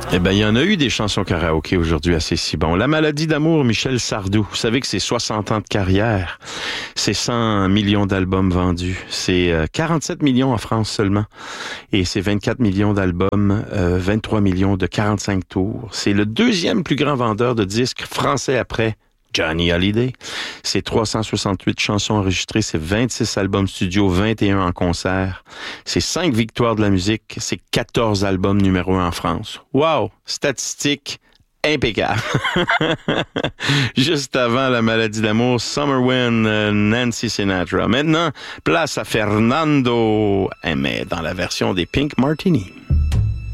Eh ben, il y en a eu des chansons karaoké aujourd'hui assez si bon. La maladie d'amour, Michel Sardou. Vous savez que c'est 60 ans de carrière. C'est 100 millions d'albums vendus. C'est 47 millions en France seulement. Et c'est 24 millions d'albums, 23 millions de 45 tours. C'est le deuxième plus grand vendeur de disques français après Johnny Hallyday. C'est 368 chansons enregistrées, c'est 26 albums studio, 21 en concert. C'est 5 victoires de la musique, c'est 14 albums numéro 1 en France. Wow! Statistique impeccable. Juste avant la maladie d'amour, Summer Wind, Nancy Sinatra. Maintenant, place à Fernando, mais dans la version des Pink Martini.